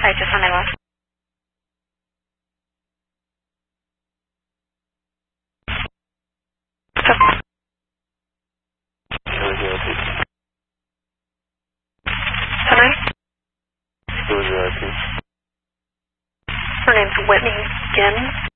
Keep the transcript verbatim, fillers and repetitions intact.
Hi, just on my left. Sorry? Who was your I P? Her name's Whitney Ginn.